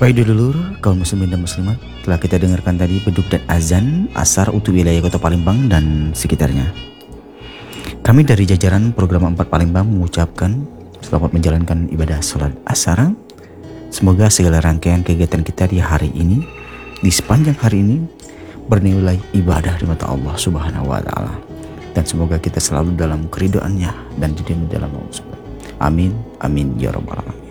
Baik dulur, kaum muslimin dan muslimat, telah kita dengarkan tadi beduk dan azan asar untuk wilayah Kota Palembang dan sekitarnya. Kami dari jajaran program 4 Palembang mengucapkan selamat menjalankan ibadah sholat asar. Semoga segala rangkaian kegiatan kita di hari ini, di sepanjang hari ini, bernilai ibadah di mata Allah Subhanahu wa Ta'ala. Dan semoga kita selalu dalam keridhaannya dan di dalam Allah. Amin, amin ya rabbal alamin.